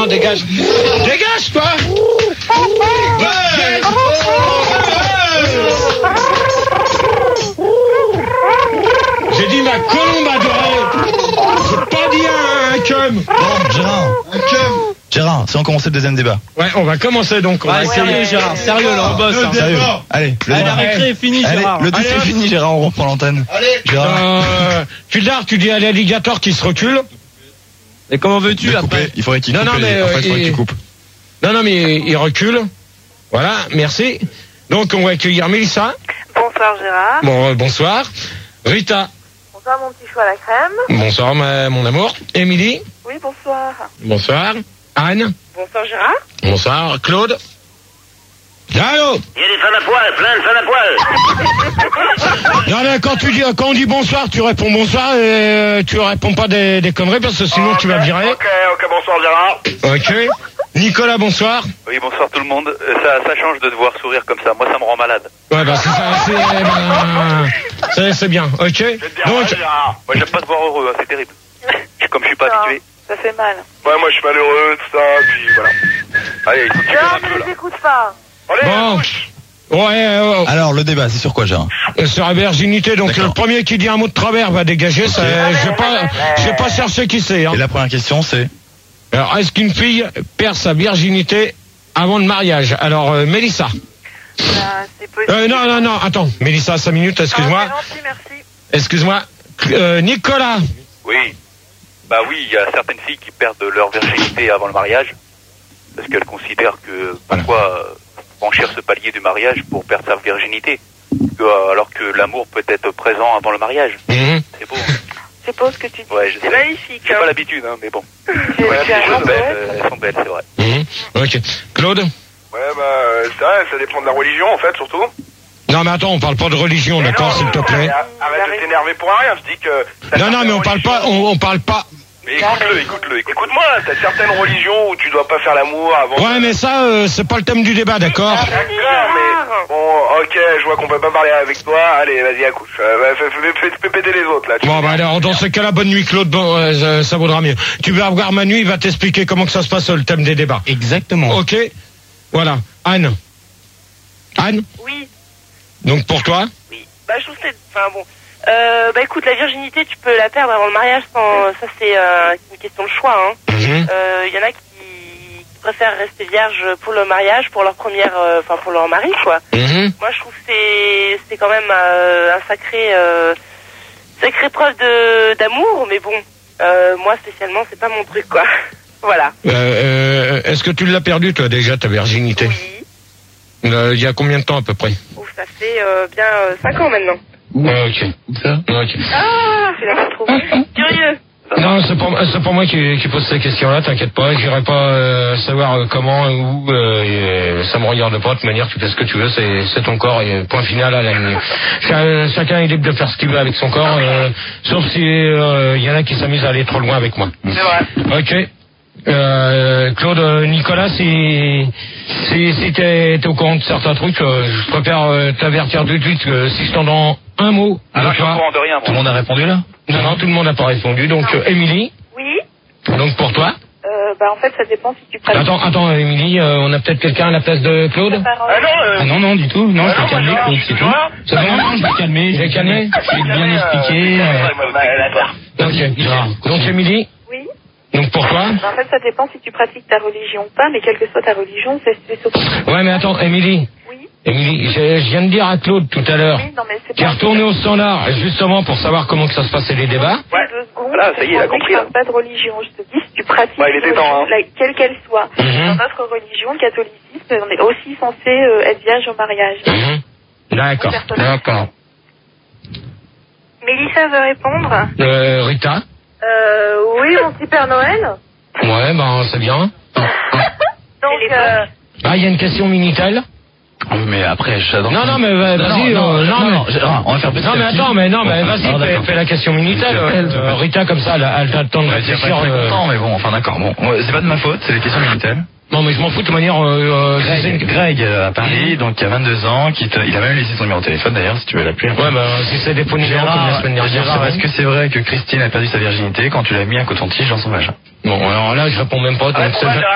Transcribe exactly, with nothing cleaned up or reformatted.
Dégage. Dégage, toi. Dégage. J'ai dit ma colombe adorée. J'ai pas dit un, un cum. Bon, Gérard. Un cum. Gérard, si on commençait le deuxième débat. Ouais, on va commencer donc. On ouais, va sérieux, Gérard, sérieux là, on bosse. Hein. Sérieux. Allez, le Allez, débat. la récré est finie, Allez, Gérard. le débat est fini, Gérard, on reprend l'antenne. Allez, Gérard. Euh, Fildar, tu dis à l'alligator qui se recule. Et comment veux-tu De après couper, il faudrait qu'il Non, coupe. non, les- mais, en fait, il faudrait euh, que tu coupes. Non, non, mais il recule. Voilà, merci. Donc, on va accueillir Mélissa. Bonsoir Gérard. Bon, euh, bonsoir. Rita. Bonsoir mon petit chou à la crème. Bonsoir, ma- mon amour. Émilie. Oui, bonsoir. Bonsoir. Anne. Bonsoir Gérard. Bonsoir. Claude. Allô. Il y a des femmes à poil, plein de femmes à poil. Non, mais quand tu dis, quand on dit bonsoir, tu réponds bonsoir et euh, tu réponds pas des, des conneries parce que sinon tu vas virer. Ok, ok, bonsoir Gérard. Ok. Nicolas, bonsoir. Oui, bonsoir tout le monde. Euh, Ça, ça change de te voir sourire comme ça. Moi, ça me rend malade. Ouais, bah c'est ça, c'est, ben, c'est, c'est bien. Ok. Je vais te dire, Donc, ouais, Gérard. Moi, j'aime pas te voir heureux, hein, c'est terrible. Je- Comme je suis pas Non, habitué. ça fait mal. Ouais, moi, je suis malheureux, tout ça, puis voilà. Allez, il faut que tu Non, viennes un mais peu, ne là. t'écoute pas. Allez, bon. couche. Ouais, euh, Alors, le débat, c'est sur quoi, Gérard? euh, sur la virginité, donc D'accord. le premier qui dit un mot de travers va dégager. Ça, je vais pas, je vais pas chercher qui c'est. Hein. Et la première question, c'est... Alors, est-ce qu'une fille perd sa virginité avant le mariage? Alors, euh, Mélissa. Bah, c'est possible. Euh, non, non, non, attends. Mélissa, cinq minutes, excuse-moi. Ah, c'est gentil, merci. Excuse-moi. Euh, Nicolas. Oui. Bah oui, il y a certaines filles qui perdent leur virginité avant le mariage. Parce qu'elles considèrent que, pourquoi euh, franchir ce palier du mariage pour perdre sa virginité? Que, euh, alors que l'amour peut être présent avant le mariage. Mhm. C'est beau. Hein. C'est beau ce que tu dis. Ouais, je c'est sais. magnifique. J'ai Hein. pas l'habitude, hein, mais bon. Tu es- Ouais, tu es les un choses grand belles, poète. euh, elles sont belles, c'est vrai. Mhm. Ok. Claude. Ouais, bah, euh, c'est vrai, ça dépend de la religion, en fait, surtout. Non, mais attends, on parle pas de religion, Mais d'accord, non, s'il te non, plaît. mais Arrête de t'énerver pour rien, je dis que... t'as Non, non, certaines mais on parle pas, religions- on, on parle pas. Mais écoute-le, écoute-le, écoute-moi, t'as certaines religions où tu dois pas faire l'amour avant... Ouais, mais ça, euh, c'est pas le thème du débat, d'accord? D'accord, mais... Bon, ok, je vois qu'on peut pas parler avec toi, allez, vas-y, accouche. Euh, bah, fais, fais, fais, fais péter les autres, là. tu Bon, vois. bah alors, dans ce cas-là, bonne nuit, Claude. Bon, euh, ça, ça vaudra mieux. Tu vas voir Manu, il va t'expliquer comment que ça se passe, le thème des débats. Exactement. Ok. Voilà. Anne. Anne. Oui. Donc pour toi. Oui. Bah, je trouve que c'est... Enfin, bon. Euh, bah, écoute, la virginité, tu peux la perdre avant le mariage sans... Ça, c'est euh, une question de choix, hein. Mhm. Euh, y en a qui... qui préfèrent rester vierges pour le mariage, pour leur première... euh, Enfin, pour leur mari, quoi. Mhm. Moi, je trouve que c'est... C'est quand même euh, un sacré... Euh, sacrée preuve de d'amour, mais bon... Euh, moi, spécialement, c'est pas mon truc, quoi. Voilà. Euh, euh, Est-ce que tu l'as perdu, toi, déjà, ta virginité? Oui. Euh, Il y a combien de temps, à peu près? Ouf, ça fait euh, bien euh, cinq ans maintenant. Ah, ok. Ça Ok. Ah, c'est la trop. Curieux. Non, c'est pas, c'est pas moi qui, qui pose ces questions-là, t'inquiète pas. J'irai pas euh, savoir euh, comment, où, euh, et, euh, ça me regarde pas. De toute manière, tu fais ce que tu veux, c'est, c'est ton corps, et point final à la ligne. Cha- chacun est libre de faire ce qu'il veut avec son corps, euh, sauf si il y en a qui s'amusent à aller trop loin avec moi. C'est vrai. Ok. Euh, Claude, euh, Nicolas, si, si, si t'es, t'es au courant de certains trucs, euh, je préfère euh, t'avertir tout de suite que si je t'en donne un mot, Alors, de je suis au toi- courant de rien, moi. Tout le monde a répondu, là? non, non, tout le monde n'a pas répondu. Donc, euh, Émilie, Oui. donc pour toi. Euh, bah en fait, ça dépend si tu pratiques. Attends, attends, Émilie, euh, on a peut-être quelqu'un à la place de Claude. Ah non, euh... Ah non, non, du tout. Non, ah je non, t'ai calmé, moi, Claude, je- c'est tu tout. vois, C'est bon, non, je t'ai calmé. J'ai calmé. Je t'ai bien expliqué. euh, Ok. Donc, Émilie, Oui. donc pour toi. Bah, en fait, ça dépend si tu pratiques ta religion ou pas, mais quelle que soit ta religion, c'est c'est surtout. Ouais, mais attends, Émilie. Oui. Émilie, je, je viens de dire à Claude tout à l'heure Oui, non, mais c'est qui est pas. retourné au standard justement pour savoir comment que ça se passait les débats. Ouais. Deux secondes. Voilà, ça y est, il a Je compris, parle là. pas de religion. Je te dis, si tu pratiques Ouais, il était une temps, religion, hein. la- quelle qu'elle soit, Mhm. dans notre religion, le catholicisme, on est aussi censé euh, être vierge au mariage. Mhm. D'accord. D'accord. Mélissa veut répondre. Euh, Rita. Euh, oui, mon petit Père Noël. Ouais, ben c'est bien. Donc, euh, Ah, il y a une question Minitel. Mais après, j'adore. Non, non, mais va- vas-y. Non, non, euh, non, mais- non, Gérard, on va faire petit Non, mais à petit. attends, mais non, mais Bon, vas-y, alors, fais, d'accord. fais la question Minitel. Euh, Rita, comme ça, elle, a- elle a le temps de Ouais, c'est réfléchir. pas très euh, content, mais bon, enfin d'accord. Bon, ouais, c'est pas de ma faute, c'est les questions Minitel. Non, mais je m'en fous de toute manière. Euh, euh, si c'est une- Greg, Greg euh, à Paris, donc il y a vingt-deux ans, qui te... il a même laissé son numéro de téléphone d'ailleurs, si tu veux l'appeler. Ouais, bah, si c'est des faux numéros comme la Gérard, semaine dernière, Gérard, c'est est-ce bon. que c'est vrai que Christine a perdu sa virginité quand tu l'as mis un coton-tige dans son vagin? Bon, alors là, je réponds même pas. donc Ouais, c'est- courage,